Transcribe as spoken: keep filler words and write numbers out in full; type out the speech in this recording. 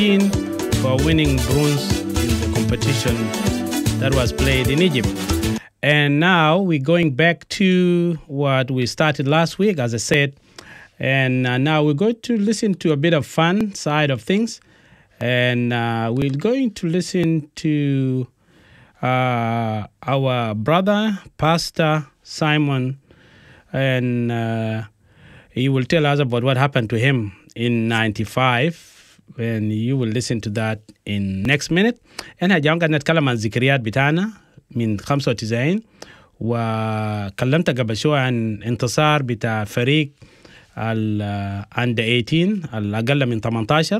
for winning bronze in the competition that was played in Egypt. And now we're going back to what we started last week, as I said. And uh, now we're going to listen to a bit of fun side of things. And uh, we're going to listen to uh, our brother, Pastor Simon. And uh, he will tell us about what happened to him in ninety-five. And you will listen to that in next minute. أنا جاونا نتكلم عن الذكريات بتاعنا من خمسة وتسعين وكلمت قبل شوية عن انتصار بتاع فريق ال under eighteen الأقل من ثمانية عشر